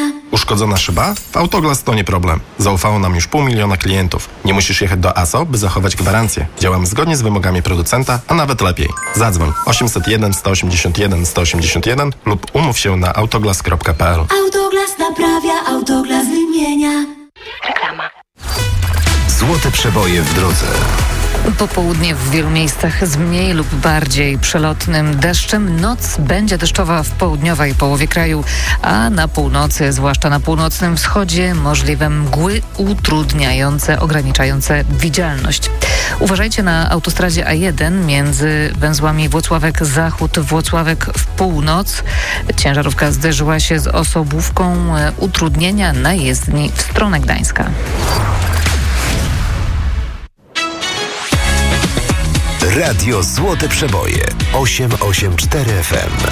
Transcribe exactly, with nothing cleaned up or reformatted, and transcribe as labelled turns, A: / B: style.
A: Uszkodzona szyba? W Autoglas to nie problem. Zaufało nam już pół miliona klientów. Nie musisz jechać do A S O, by zachować gwarancję. Działamy zgodnie z wymogami producenta, a nawet lepiej. Zadzwoń osiemset jeden, sto osiemdziesiąt jeden, sto osiemdziesiąt jeden lub umów się na autoglas kropka p l.
B: Autoglas naprawia, Autoglas wymienia. Reklama.
C: Złote przeboje w drodze.
D: Popołudnie w wielu miejscach z mniej lub bardziej przelotnym deszczem. Noc będzie deszczowa w południowej połowie kraju, a na północy, zwłaszcza na północnym wschodzie, możliwe mgły utrudniające, ograniczające widzialność. Uważajcie na autostradzie A jeden między węzłami Włocławek-Zachód, Włocławek w północ. Ciężarówka zderzyła się z osobówką, utrudnienia na jezdni w stronę Gdańska.
C: Radio Złote Przeboje osiem osiem cztery F M.